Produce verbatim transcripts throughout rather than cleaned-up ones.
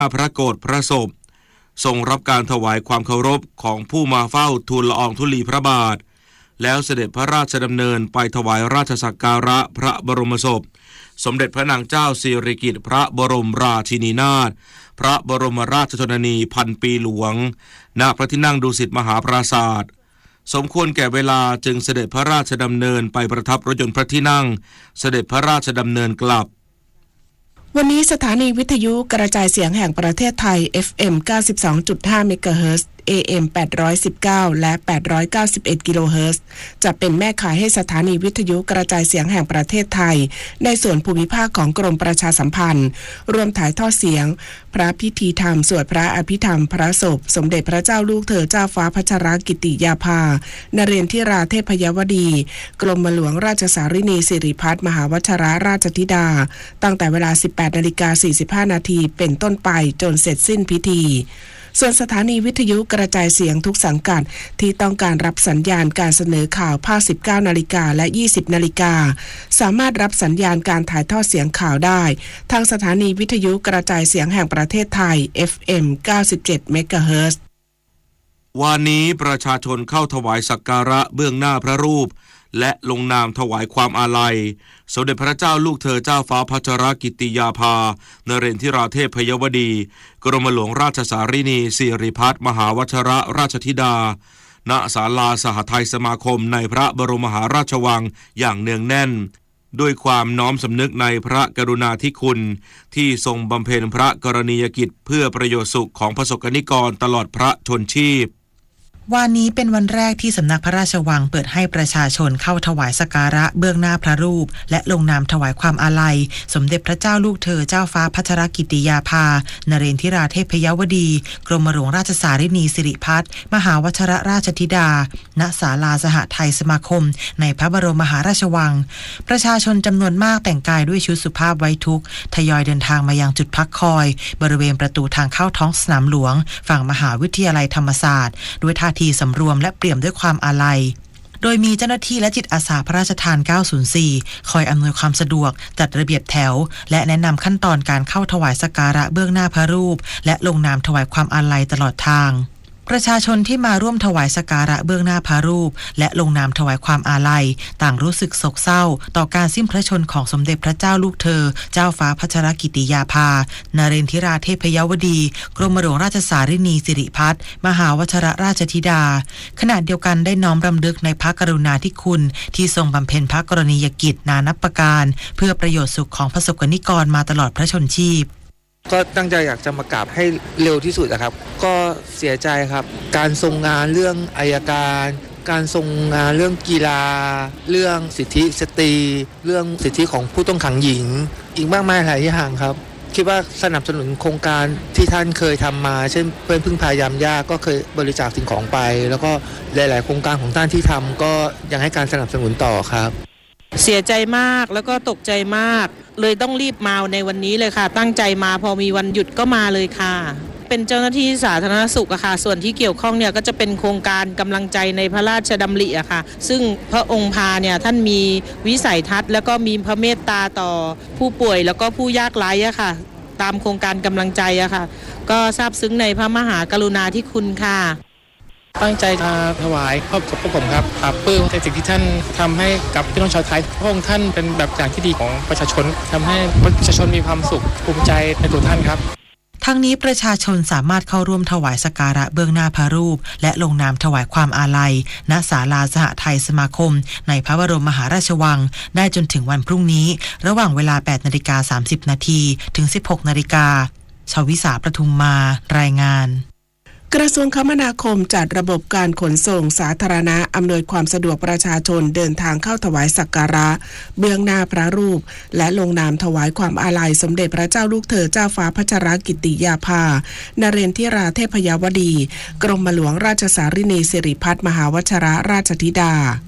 พระโกรธพระศพทรงรับการถวายความเคารพของผู้มาเฝ้าทูลละอองธุลีพระบาทแล้วเสด็จพระราชดำเนินไปถวายราชสักการะพระบรมศพสมเด็จพระนางเจ้าสิริกิติ์พระบรมราชินีนาถพระบรมราชชนนีพันปีหลวงณพระที่นั่งดุสิตมหาปราสาทสมควรแก่เวลาจึงเสด็จพระราชดำเนินไปประทับรถยนต์พระที่นั่งเสด็จพระราชดำเนินกลับวันนี้สถานีวิทยุกระจายเสียงแห่งประเทศไทย เอฟ เอ็ม เก้าสิบสองจุดห้า เมกะเฮิรตซ์ เอ เอ็ม แปดร้อยสิบเก้า และ แปดร้อยเก้าสิบเอ็ด กิโลเฮิรตซ์จะเป็นแม่ข่ายให้สถานีวิทยุกระจายเสียงแห่งประเทศไทยในส่วนภูมิภาคของกรมประชาสัมพันธ์รวมถ่ายทอดเสียงพระพิธีธรรมสวดพระอภิธรรมพระศพสมเด็จพระเจ้าลูกเธอเจ้าฟ้าพัชรกิติยาภานเรนทิราเทพยวดีกรมหลวงราชสารินีสิริพัฒน์มหาวชิรราชธิดาตั้งแต่เวลา สิบแปดนาฬิกาสี่สิบห้า นาทีเป็นต้นไปจนเสร็จสิ้นพิธีส่วนสถานีวิทยุกระจายเสียงทุกสังกัดที่ต้องการรับสัญญาณการเสนอข่าวภาค สิบเก้า นาฬิกาและ ยี่สิบ นาฬิกาสามารถรับสัญญาณการถ่ายทอดเสียงข่าวได้ทางสถานีวิทยุกระจายเสียงแห่งประเทศไทย เอฟ เอ็ม เก้าสิบเจ็ด เมกะเฮิรตซ์วันนี้ประชาชนเข้าถวายสักการะเบื้องหน้าพระรูปและลงนามถวายความอาลัยสมเด็จพระเจ้าลูกเธอเจ้าฟ้าพัชรกิติยาภานเรนทิราเทพยวดีกรมหลวงราชสารินีสิริพัฒน์มหาวชิรราชธิดาณศาลาสหทัยสมาคมในพระบรมมหาราชวังอย่างเนืองแน่นด้วยความน้อมสำนึกในพระกรุณาธิคุณที่ทรงบำเพ็ญพระกรณียกิจเพื่อประโยชน์สุขของประสบกนิกรตลอดพระชนชีพวันนี้เป็นวันแรกที่สำนักพระราชวังเปิดให้ประชาชนเข้าถวายสักการะเบื้องหน้าพระรูปและลงนามถวายความอาลัยสมเด็จพระเจ้าลูกเธอเจ้าฟ้าพัชรกิติยาภานเรนทิราเทพยวดีกรมหลวงราชสารินีสิริพัฒน์มหาวชิรราชธิดาณศาลาสหทัยสมาคมในพระบรมมหาราชวังประชาชนจำนวนมากแต่งกายด้วยชุดสุภาพไว้ทุกข์ทยอยเดินทางมายังจุดพักคอยบริเวณประตูทางเข้าท้องสนามหลวงฝั่งมหาวิทยาลัยธรรมศาสตร์ด้วยท่าทีสำรวมและเปี่ยมด้วยความอาลัยโดยมีเจ้าหน้าที่และจิตอาสาพระราชทานเก้าศูนย์สี่คอยอำนวยความสะดวกจัดระเบียบแถวและแนะนำขั้นตอนการเข้าถวายสักการะเบื้องหน้าพระรูปและลงนามถวายความอาลัยตลอดทางประชาชนที่มาร่วมถวายสักการะเบื้องหน้าพระรูปและลงนามถวายความอาลัยต่างรู้สึกโศกเศร้าต่อการสิ้นพระชนม์ของสมเด็จพระเจ้าลูกเธอเจ้าฟ้าพัชรกิติยาภานเรนทิราเทพยวดีกรมหลวงราชสารินีสิริพัฒน์มหาวชิรราชธิดาขณะเดียวกันได้น้อมรำลึกในพระกรุณาธิคุณที่ทรงบำเพ็ญพระกรณียกิจนานับประการเพื่อประโยชน์สุขของประสบกนิกรมาตลอดพระชนชีพก็ตั้งใจอยากจะมากราบให้เร็วที่สุดนะครับก็เสียใจครับการทรงงานเรื่องอัยการการทรงงานเรื่องกีฬาเรื่องสิทธิสตรีเรื่องสิทธิของผู้ต้องขังหญิงอีกมากมายหลายอย่างครับคิดว่าสนับสนุนโครงการที่ท่านเคยทำมาเช่นเพื่อนพึ่งพายามยากก็เคยบริจาคสิ่งของไปแล้วก็หลายๆโครงการของท่านที่ทำก็ยังให้การสนับสนุนต่อครับเสียใจมากแล้วก็ตกใจมากเลยต้องรีบมาในวันนี้เลยค่ะตั้งใจมาพอมีวันหยุดก็มาเลยค่ะเป็นเจ้าหน้าที่สาธารณสุขอะค่ะส่วนที่เกี่ยวข้องเนี่ยก็จะเป็นโครงการกำลังใจในพระราชดำริอะค่ะซึ่งพระองค์พาเนี่ยท่านมีวิสัยทัศน์แล้วก็มีพระเมตตาต่อผู้ป่วยแล้วก็ผู้ยากไร้อะค่ะตามโครงการกำลังใจอะค่ะก็ซาบซึ้งในพระมหากรุณาธิคุณค่ะตั้งใจมาถวายครอบครัวพวกผมครับปราบปลื้มในสิ่งที่ท่านทำให้กับพี่น้องชาวไทยพระองค์ท่านเป็นแบบอย่างที่ดีของประชาชนทำให้ประชาชนมีความสุขภูมิใจในตัวท่านครับทั้งนี้ประชาชนสามารถเข้าร่วมถวายสักการะเบื้องหน้าพระรูปและลงนามถวายความอาลัยณศาลาสหทัยสมาคมในพระบรมมหาราชวังได้จนถึงวันพรุ่งนี้ระหว่างเวลา แปดนาฬิกาสามสิบนาทีถึง สิบหกนาฬิกาชวิสาประทุมมารายงานกระทรวงคมนาคมจัดระบบการขนส่งสาธารณะอำนวยความสะดวกประชาชนเดินทางเข้าถวายสักการะเบื้องหน้าพระรูปและลงนามถวายความอาลัยสมเด็จพระเจ้าลูกเธอเจ้าฟ้าพัชรกิติยาภานเรนทิราเทพยวดีกรมหลวงราชสารินีสิริพัฒน์มหาวชิรราชธิดา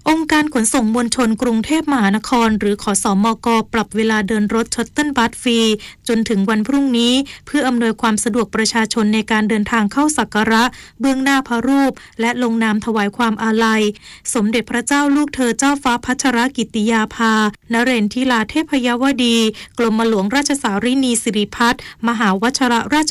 องค์การขนส่งมวลชนกรุงเทพมหานครหรือขสมก.ปรับเวลาเดินรถชัตเทิลบัสฟรีจนถึงวันพรุ่งนี้เพื่ออำนวยความสะดวกประชาชนในการเดินทางเข้าสักการะเบื้องหน้าพระรูปและลงนามถวายความอาลัยสมเด็จพระเจ้าลูกเธอเจ้าฟ้าพัชรกิติยาภานเรนทิลาเทพยวดีกรมหลวงราชสารินีสิริพัฒน์มหาวชรราช